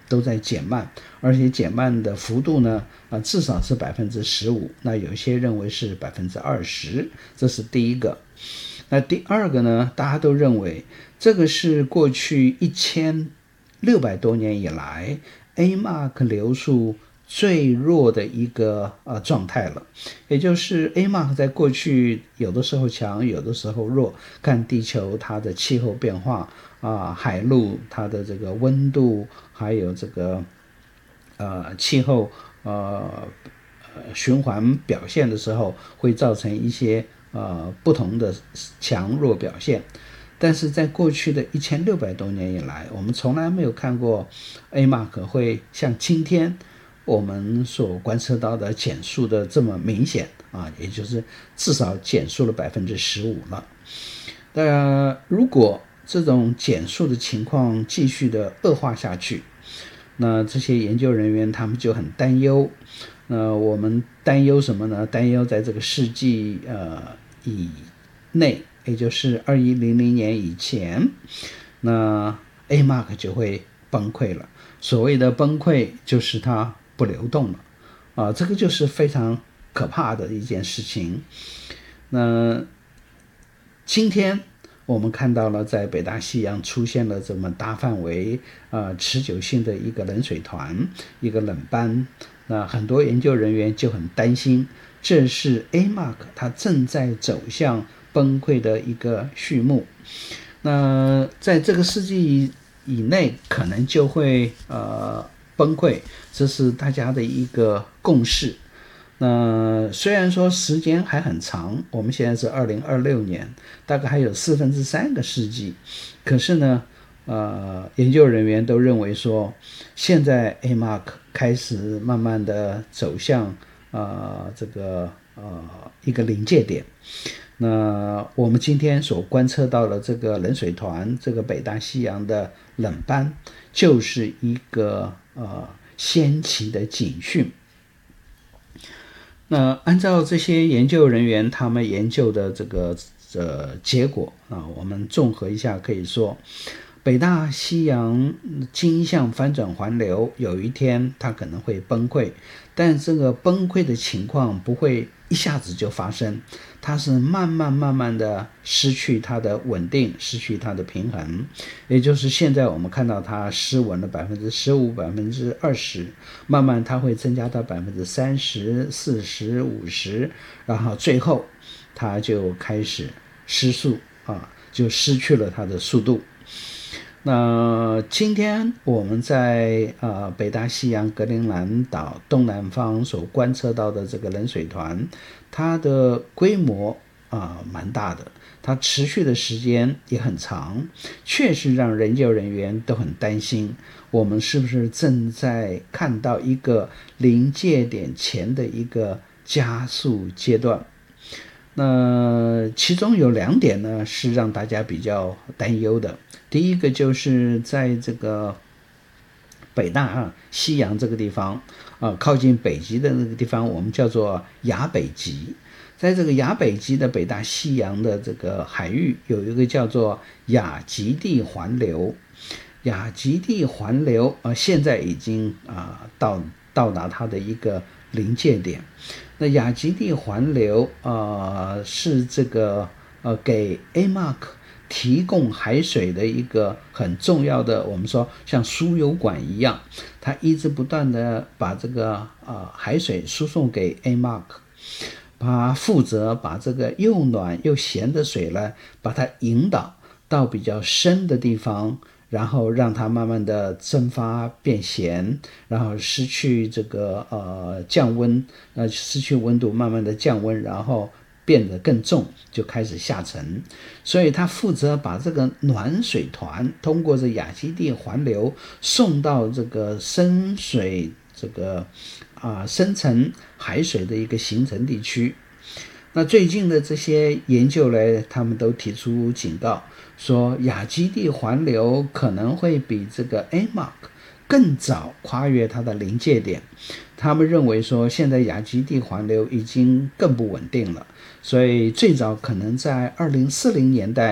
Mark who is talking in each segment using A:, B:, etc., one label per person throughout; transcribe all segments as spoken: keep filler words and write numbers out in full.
A: 都在减慢，而且减慢的幅度呢，啊，至少是百分之十五，那有些认为是百分之二十，这是第一个。那第二个呢，大家都认为这个是过去一千六百多年以来 A M A C 流速最弱的一个呃状态了，也就是 A M A C 在过去有的时候强，有的时候弱，看地球它的气候变化啊、呃，海陆它的这个温度，还有这个呃气候呃循环表现的时候，会造成一些呃不同的强弱表现。但是在过去的一千六百多年以来，我们从来没有看过 A M A C 会像今天我们所观测到的减速的这么明显啊，也就是至少减速了百分之十五了。那如果这种减速的情况继续的恶化下去，那这些研究人员他们就很担忧。那我们担忧什么呢？担忧在这个世纪呃以内，也就是二一零零年以前，那 A M A C 就会崩溃了。所谓的崩溃就是它不流动了啊，这个就是非常可怕的一件事情。那今天我们看到了在北大西洋出现了这么大范围呃持久性的一个冷水团，一个冷斑，那很多研究人员就很担心，这是 A M A C 它正在走向崩溃的一个序幕。那在这个世纪以内可能就会呃崩溃，这是大家的一个共识。那虽然说时间还很长，我们现在是二零二六年，大概还有四分之三个世纪，可是呢呃研究人员都认为说，现在 A M A C 开始慢慢的走向呃这个呃一个临界点。那我们今天所观测到的这个冷水团，这个北大西洋的冷斑，就是一个呃先期的警讯。那按照这些研究人员他们研究的这个呃结果啊，我们综合一下，可以说北大西洋径向翻转环流有一天它可能会崩溃，但这个崩溃的情况不会一下子就发生，它是慢慢慢慢的失去它的稳定，失去它的平衡，也就是现在我们看到它失稳了百分之十五、百分之二十，慢慢它会增加到百分之三十、四十、五十，然后最后它就开始失速啊，就失去了它的速度。那今天我们在呃北大西洋格陵兰岛东南方所观测到的这个冷水团，它的规模啊、呃、蛮大的，它持续的时间也很长，确实让研究人员都很担心，我们是不是正在看到一个临界点前的一个加速阶段。那其中有两点呢是让大家比较担忧的。第一个就是在这个北大啊西洋这个地方啊，靠近北极的那个地方，我们叫做亚北极。在这个亚北极的北大西洋的这个海域，有一个叫做亚极地环流。亚极地环流啊，现在已经啊到到达它的一个临界点。那亚极地环流呃是这个呃给 A M A C 提供海水的一个很重要的，我们说像输油管一样，它一直不断的把这个呃海水输送给 A M A C， 它负责把这个又暖又咸的水呢，把它引导到比较深的地方，然后让它慢慢的蒸发变咸，然后失去这个呃降温，呃失去温度，慢慢的降温，然后变得更重，就开始下沉。所以它负责把这个暖水团通过这亚极地环流送到这个深水这个啊、呃、深层海水的一个形成地区。那最近的这些研究呢，他们都提出警告，说亚极地环流可能会比这个 A M A C 更早跨越它的临界点。他们认为说，现在亚极地环流已经更不稳定了，所以最早可能在二零四零年代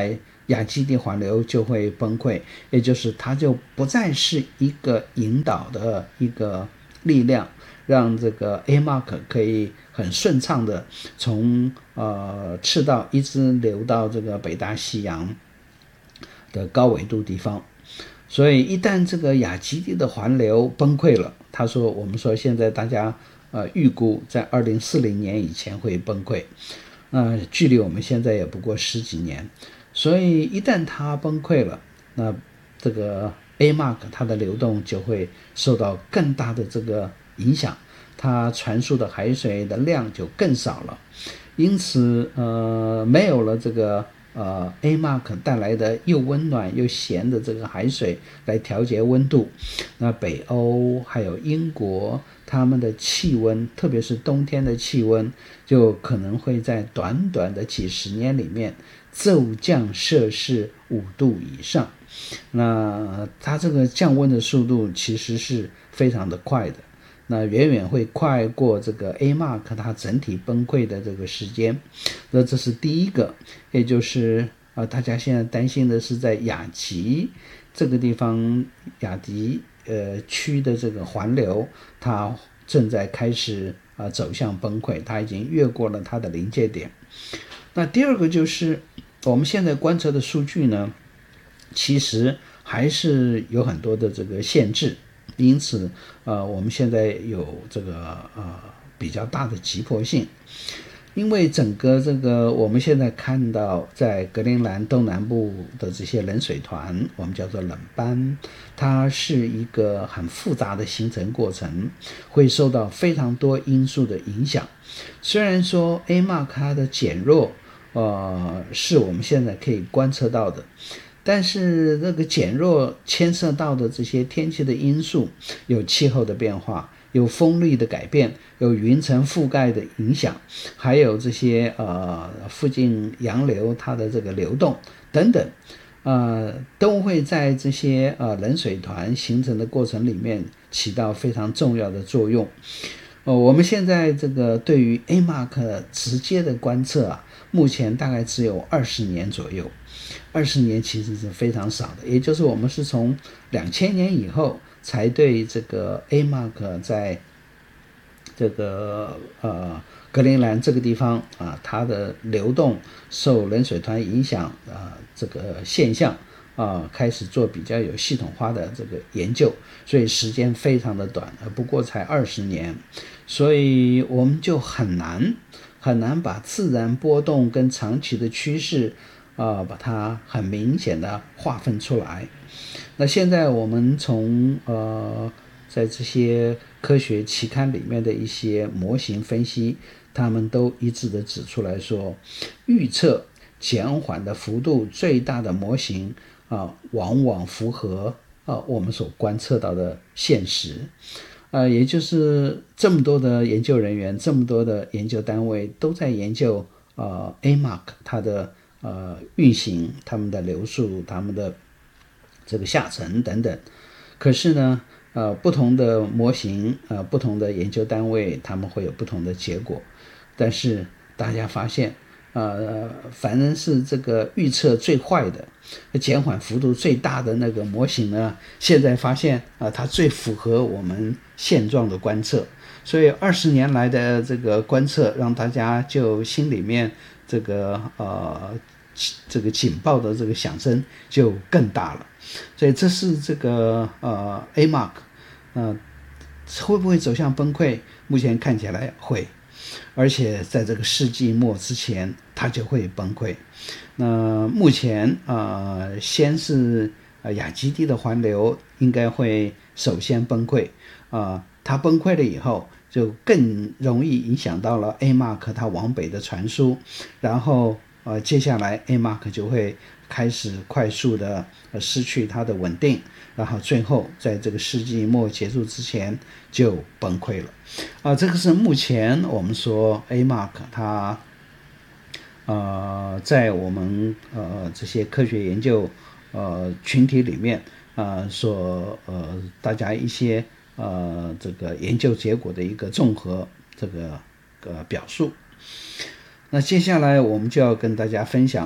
A: 亚基地环流就会崩溃，也就是它就不再是一个引导的一个力量，让这个 A M A C 可以很顺畅的从呃赤道一直流到这个北大西洋的高纬度地方。所以一旦这个亚基地的环流崩溃了，他说我们说现在大家呃预估在二零四零年以前会崩溃，那距离我们现在也不过十几年，所以一旦它崩溃了，那这个 A M A C 它的流动就会受到更大的这个影响，它传输的海水的量就更少了，因此呃没有了这个呃 A M A C 带来的又温暖又咸的这个海水来调节温度，那北欧还有英国他们的气温，特别是冬天的气温，就可能会在短短的几十年里面骤降摄氏五度以上。那它这个降温的速度其实是非常的快的，那远远会快过这个 A M A C 它整体崩溃的这个时间。那这是第一个，也就是呃大家现在担心的是在亚极这个地方，亚极呃区的这个环流，它正在开始呃走向崩溃，它已经越过了它的临界点。那第二个就是我们现在观测的数据呢，其实还是有很多的这个限制，因此呃我们现在有这个呃比较大的急迫性。因为整个这个我们现在看到在格陵兰东南部的这些冷水团，我们叫做冷斑，它是一个很复杂的形成过程，会受到非常多因素的影响。虽然说 A M A C 它的减弱呃是我们现在可以观测到的，但是这个减弱牵涉到的这些天气的因素，有气候的变化，有风力的改变，有云层覆盖的影响，还有这些呃附近洋流它的这个流动等等，呃都会在这些呃冷水团形成的过程里面起到非常重要的作用。呃我们现在这个对于 A M A C 直接的观测啊，目前大概只有二十年左右。二十年其实是非常少的，也就是我们是从两千年以后才对这个 A M A C 在这个呃格陵兰这个地方啊，它的流动受冷水团影响啊这个现象啊开始做比较有系统化的这个研究，所以时间非常的短，不过才二十年，所以我们就很难很难把自然波动跟长期的趋势呃，把它很明显的划分出来。那现在我们从呃在这些科学期刊里面的一些模型分析，他们都一致的指出来说，预测减缓的幅度最大的模型啊、呃，往往符合啊、呃、我们所观测到的现实。呃，也就是这么多的研究人员，这么多的研究单位都在研究呃 A M A C 它的呃，运行，他们的流速，他们的这个下沉等等。可是呢，呃，不同的模型，呃，不同的研究单位，他们会有不同的结果。但是大家发现，呃，反正是这个预测最坏的、减缓幅度最大的那个模型呢，现在发现啊、呃，它最符合我们现状的观测。所以二十年来的这个观测，让大家就心里面这个呃。这个警报的这个响声就更大了，所以这是这个呃 A M A C 呃会不会走向崩溃？目前看起来会，而且在这个世纪末之前它就会崩溃。那目前呃先是呃亚基地的环流应该会首先崩溃啊、呃，它崩溃了以后就更容易影响到了 A M A C 它往北的传输，然后呃，接下来 A M A C 就会开始快速的、呃、失去它的稳定，然后最后在这个世纪末结束之前就崩溃了。啊、呃，这个是目前我们说 A M A C 它呃在我们呃这些科学研究呃群体里面啊、呃、所呃大家一些呃这个研究结果的一个综合这个呃表述。那接下来我们就要跟大家分享了，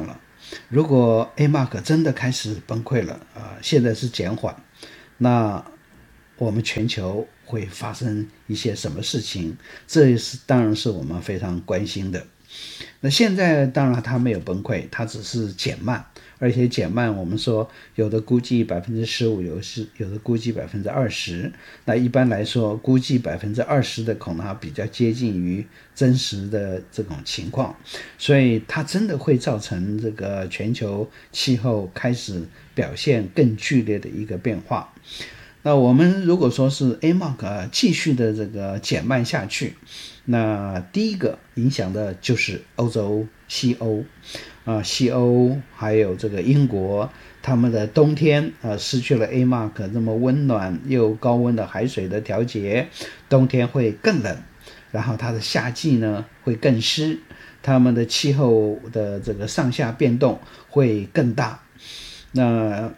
A: 如果 A mark 真的开始崩溃了啊、呃，现在是减缓，那我们全球会发生一些什么事情？这是当然是我们非常关心的。那现在当然它没有崩溃，它只是减慢，而且减慢我们说有的估计百分之十五，有的是有的估计百分之二十。那一般来说，估计百分之二十的恐怕比较接近于真实的这种情况，所以它真的会造成这个全球气候开始表现更剧烈的一个变化。那我们如果说是 A mark 继续的这个减慢下去，那第一个影响的就是欧洲、西欧啊，西欧还有这个英国，他们的冬天啊失去了 A mark 这么温暖又高温的海水的调节，冬天会更冷，然后它的夏季呢会更湿，他们的气候的这个上下变动会更大。那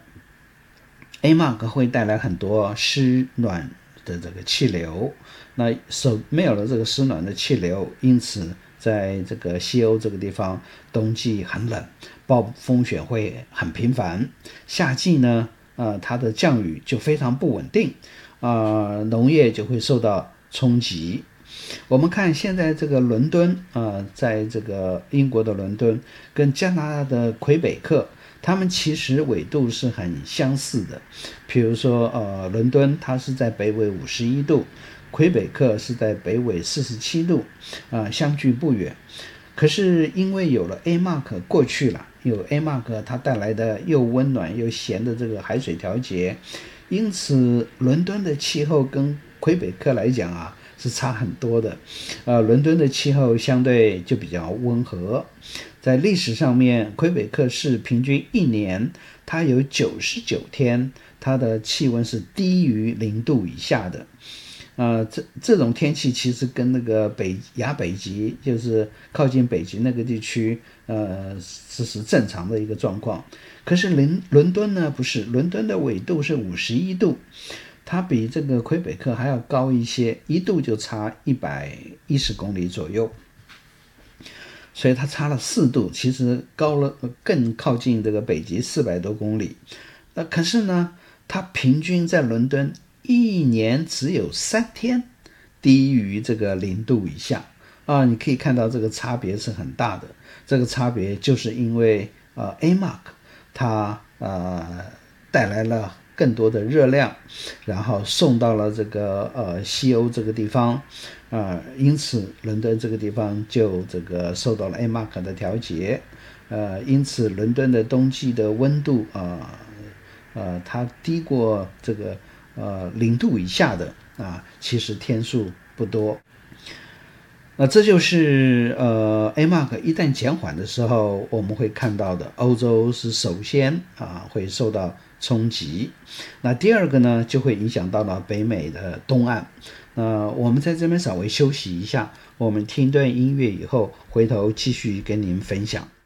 A: A mark 会带来很多湿暖的这个气流，那手没有了这个湿暖的气流，因此在这个西欧这个地方，冬季很冷，暴风雪会很频繁，夏季呢，呃，它的降雨就非常不稳定，啊、呃，农业就会受到冲击。我们看现在这个伦敦啊、呃，在这个英国的伦敦跟加拿大的魁北克，他们其实纬度是很相似的。比如说呃，伦敦它是在北纬五十一度，魁北克是在北纬四十七度，啊、呃，相距不远。可是因为有了 A mark 过去了，有 A mark 它带来的又温暖又咸的这个海水调节，因此伦敦的气候跟魁北克来讲啊是差很多的。呃，伦敦的气候相对就比较温和，在历史上面，魁北克市平均一年它有九十九天，它的气温是低于零度以下的。呃，这这种天气其实跟那个北亚北极，就是靠近北极那个地区，呃，这是正常的一个状况。可是伦伦敦呢，不是，伦敦的纬度是五十一度，它比这个魁北克还要高一些，一度就差一百一十公里左右，所以它差了四度，其实高了，更靠近这个北极四百多公里。那可是呢，它平均在伦敦一年只有三天低于这个零度以下啊，你可以看到这个差别是很大的。这个差别就是因为呃 A mark 它呃带来了更多的热量，然后送到了这个呃西欧这个地方，啊、呃，因此伦敦这个地方就这个受到了 A mark 的调节，呃，因此伦敦的冬季的温度啊，呃, 呃，它低过这个呃零度以下的啊，其实天数不多。那这就是呃 A mark 一旦减缓的时候，我们会看到的，欧洲是首先啊会受到冲击。那第二个呢，就会影响到了北美的东岸。那我们在这边稍微休息一下，我们听段音乐以后，回头继续跟您分享。